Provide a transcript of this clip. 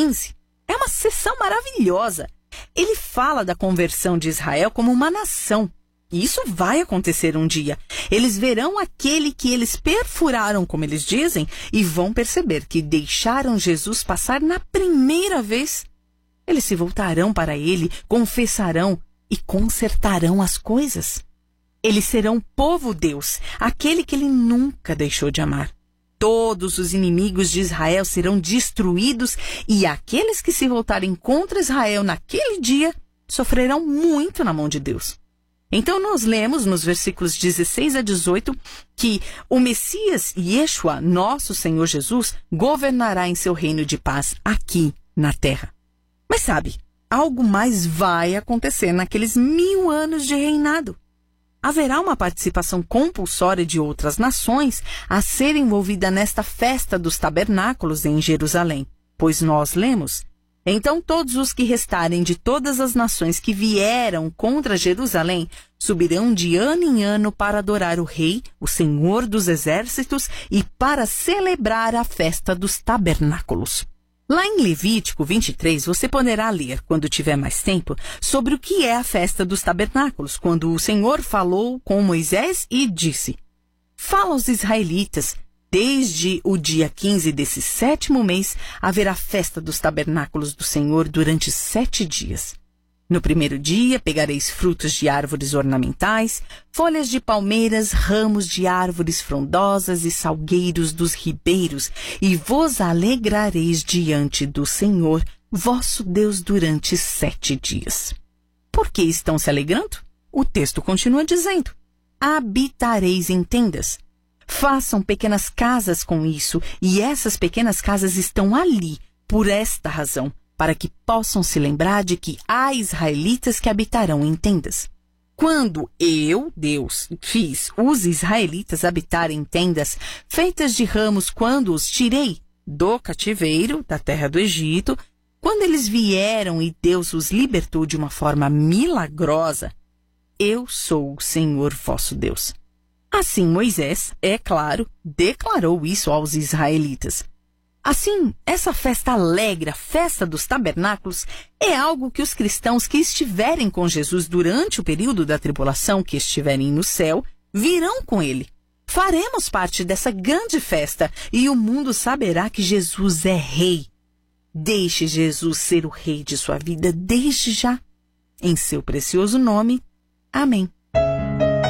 15 é uma sessão maravilhosa. Ele fala da conversão de Israel como uma nação. E isso vai acontecer um dia. Eles verão aquele que eles perfuraram, como eles dizem, e vão perceber que deixaram Jesus passar na primeira vez. Eles se voltarão para ele, confessarão e consertarão as coisas. Eles serão povo Deus, aquele que ele nunca deixou de amar. Todos os inimigos de Israel serão destruídos e aqueles que se voltarem contra Israel naquele dia sofrerão muito na mão de Deus. Então nós lemos nos versículos 16 a 18 que o Messias Yeshua, nosso Senhor Jesus, governará em seu reino de paz aqui na terra. Mas sabe, algo mais vai acontecer naqueles 1000 anos de reinado. Haverá uma participação compulsória de outras nações a ser envolvida nesta festa dos tabernáculos em Jerusalém, pois nós lemos: então todos os que restarem de todas as nações que vieram contra Jerusalém subirão de ano em ano para adorar o Rei, o Senhor dos Exércitos, e para celebrar a festa dos tabernáculos. Lá em Levítico 23, você poderá ler, quando tiver mais tempo, sobre o que é a festa dos tabernáculos, quando o Senhor falou com Moisés e disse: fala aos israelitas, desde o dia 15 desse 7º mês, haverá festa dos tabernáculos do Senhor durante 7 dias. No primeiro dia, pegareis frutos de árvores ornamentais, folhas de palmeiras, ramos de árvores frondosas e salgueiros dos ribeiros, e vos alegrareis diante do Senhor, vosso Deus, durante 7 dias. Por que estão se alegrando? O texto continua dizendo: habitareis em tendas. Façam pequenas casas com isso, e essas pequenas casas estão ali, por esta razão, para que possam se lembrar de que há israelitas que habitarão em tendas. Quando eu, Deus, fiz os israelitas habitarem em tendas feitas de ramos quando os tirei do cativeiro, da terra do Egito, quando eles vieram e Deus os libertou de uma forma milagrosa, eu sou o Senhor vosso Deus. Assim Moisés, é claro, declarou isso aos israelitas. Assim, essa festa alegre, a festa dos tabernáculos, é algo que os cristãos que estiverem com Jesus durante o período da tribulação, que estiverem no céu, virão com ele. Faremos parte dessa grande festa e o mundo saberá que Jesus é rei. Deixe Jesus ser o rei de sua vida desde já. Em seu precioso nome. Amém.